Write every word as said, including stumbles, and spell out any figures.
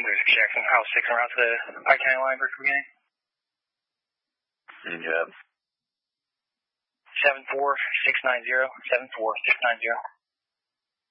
Louis Jackson, House six around to the Pike County line for beginning. Good job. seven four six nine zero, seven four six nine zero.